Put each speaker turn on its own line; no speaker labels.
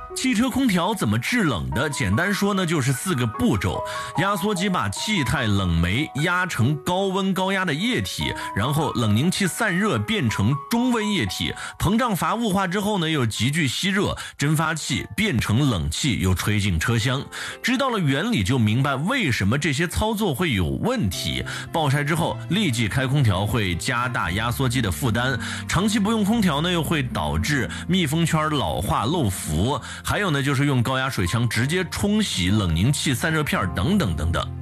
汽车空调怎么制冷的？简单说呢，就是4个步骤。压缩机把气态冷媒压成高温高压的液体，然后冷凝器散热变成中温液体，膨胀阀雾化之后呢，又急剧吸热，蒸发器变成冷气，又吹进车厢。知道了原理，就明白为什么这些操作会有问题。爆晒之后立即开空调会加大压缩机的负担，长期不用空调呢，又会导致密封圈老化漏浮。还有呢，就是用高压水枪直接冲洗冷凝器散热片等等等等。